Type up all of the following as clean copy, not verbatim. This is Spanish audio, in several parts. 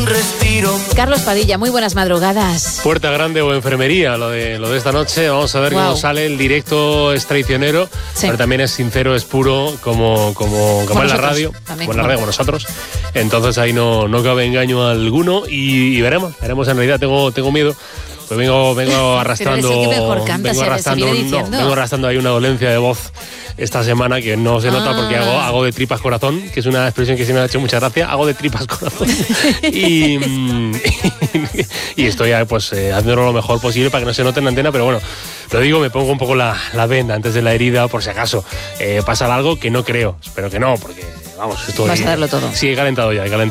un respiro. Carlos Padilla, muy buenas madrugadas. Puerta grande o enfermería, lo de esta noche. Vamos a ver cómo sale. El directo es traicionero, pero también es sincero, es puro, como en la radio, como en la radio, como nosotros. Entonces ahí no cabe engaño alguno y veremos. En realidad tengo miedo. Pues vengo arrastrando. Pero que mejor canta, vengo arrastrando ahí una dolencia de voz esta semana que no se nota porque hago de tripas corazón, que es una expresión que sí me ha hecho mucha gracia. Hago de tripas corazón. y estoy haciéndolo lo mejor posible para que no se note en la antena, pero bueno, lo digo, me pongo un poco la venda antes de la herida por si acaso pasa algo que no creo. Espero que no, porque vamos, estoy... Vas a darlo todo. Sí, he calentado.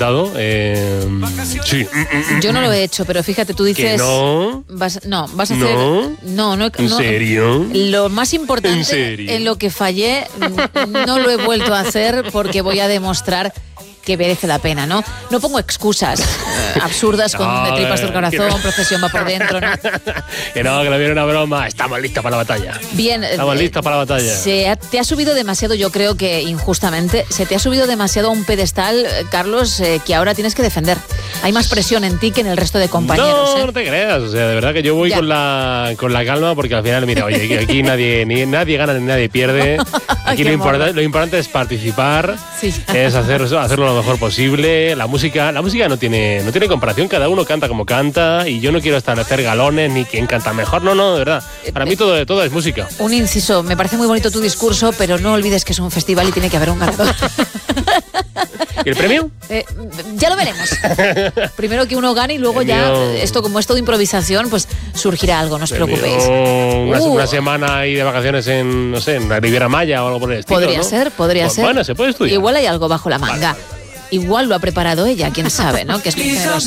Sí. Yo no lo he hecho, pero fíjate, tú dices... ¿Que no? Vas a hacer... No. ¿En serio? Lo más importante en lo que fallé, no lo he vuelto a hacer porque voy a demostrar que merece la pena, ¿no? No pongo excusas absurdas con de tripas del corazón, procesión va por dentro, ¿no? Que no viene una broma. Estamos listos para la batalla. Bien. Estamos listos para la batalla. Te ha subido demasiado, yo creo que injustamente, se te ha subido demasiado a un pedestal, Carlos, que ahora tienes que defender. Hay más presión en ti que en el resto de compañeros. No te creas. O sea, de verdad que yo voy con la calma porque al final, mira, oye, aquí nadie gana ni nadie pierde. Aquí lo importante es participar, es hacerlo lo mejor posible. La música no tiene comparación, cada uno canta como canta y yo no quiero establecer galones ni quién canta mejor, no, de verdad. Para mí todo es música. Un inciso, me parece muy bonito tu discurso, pero no olvides que es un festival y tiene que haber un ganador. ¿Y el premio? Ya lo veremos. Primero que uno gane y luego como es todo improvisación, pues surgirá algo, no os preocupéis. Una semana ahí de vacaciones en la Riviera Maya o algo por el estilo. Podría ser. Bueno, se puede estudiar. Igual hay algo bajo la manga. Vale. Igual lo ha preparado ella, quién sabe, ¿no? Que es muy generosa.